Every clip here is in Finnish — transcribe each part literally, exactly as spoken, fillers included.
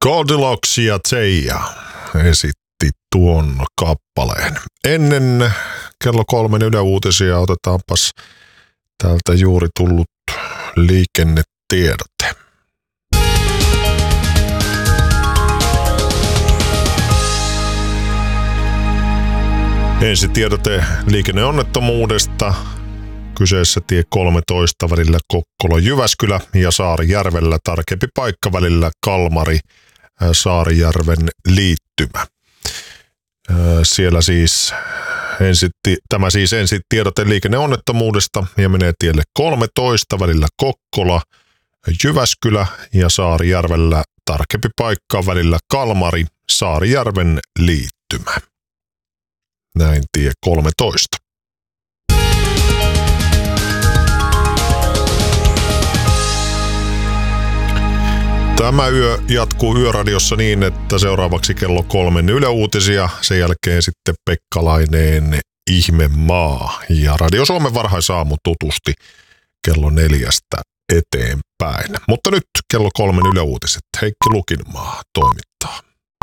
Goldilocks ja Teija esitti tuon kappaleen. Ennen kello kolmen Yle Uutisia otetaanpas täältä juuri tullut liikennetiedote. Ensi tiedote liikenneonnettomuudesta. Kyseessä tie kolmetoista välillä Kokkola-Jyväskylä ja Saarijärvellä tarkempi paikka välillä Kalmari Saarijärven liittymä. Siellä siis ensi, tämä siis ensi tiedote liikenneonnettomuudesta ja menee tielle kolmetoista välillä Kokkola, Jyväskylä ja Saarijärvellä tarkempi paikka välillä Kalmari Saarijärven liittymä. Näin tie kolmetoista. Tämä yö jatkuu Yöradiossa niin, että seuraavaksi kello kolmen Yle Uutisia, sen jälkeen sitten Pekka Laineen Ihme maa ja Radio Suomen varhaisaamu tutusti kello neljästä eteenpäin. Mutta nyt kello kolmen Yle Uutiset. Heikki Lukinmaa toimittaa.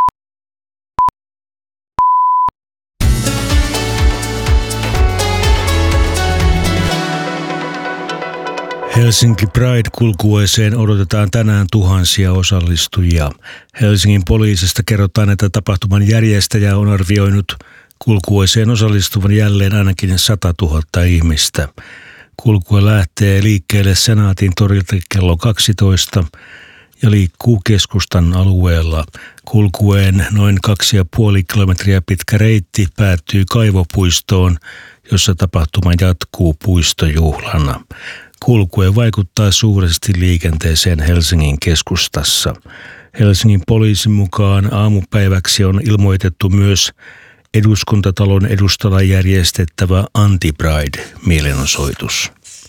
Helsinki Pride-kulkueeseen odotetaan tänään tuhansia osallistujia. Helsingin poliisista kerrotaan, että tapahtuman järjestäjä on arvioinut kulkueeseen osallistuvan jälleen ainakin sata tuhatta ihmistä. Kulkue lähtee liikkeelle Senaatin torilta kello kaksitoista ja liikkuu keskustan alueella. Kulkueen noin kaksi ja puoli kilometriä pitkä reitti päättyy Kaivopuistoon, jossa tapahtuma jatkuu puistojuhlana. Kulkue vaikuttaa suuresti liikenteeseen Helsingin keskustassa. Helsingin poliisin mukaan aamupäiväksi on ilmoitettu myös Eduskuntatalon edustalla järjestettävä Anti-Pride-mielenosoitus.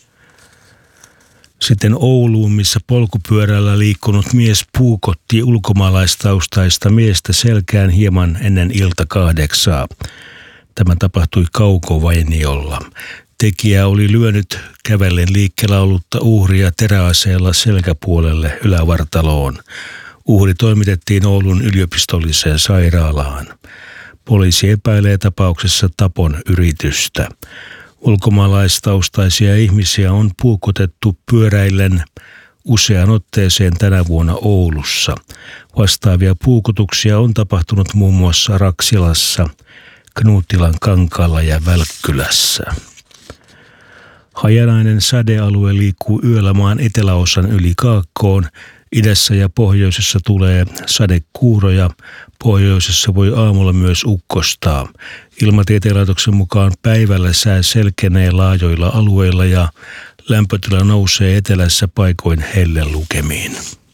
Sitten Ouluun, missä polkupyörällä liikkunut mies puukotti ulkomaalaistaustaista miestä selkään hieman ennen ilta kahdeksaa. Tämä tapahtui Kaukovainiolla. Tekijä oli lyönyt kävellen liikkeellä ollutta uhria teräaseella selkäpuolelle ylävartaloon. Uhri toimitettiin Oulun yliopistolliseen sairaalaan. Poliisi epäilee tapauksessa tapon yritystä. Ulkomaalaistaustaisia ihmisiä on puukotettu pyöräillen useaan otteeseen tänä vuonna Oulussa. Vastaavia puukotuksia on tapahtunut muun muassa Raksilassa, Knuuttilan kankaalla ja Välkkylässä. Hajanainen sadealue liikkuu yöllä maan eteläosan yli Kaakkoon. Idässä ja pohjoisessa tulee sadekuuroja. Pohjoisessa voi aamulla myös ukkostaa. Ilmatieteen laitoksen mukaan päivällä sää selkenee laajoilla alueilla ja lämpötila nousee etelässä paikoin hellelukemiin.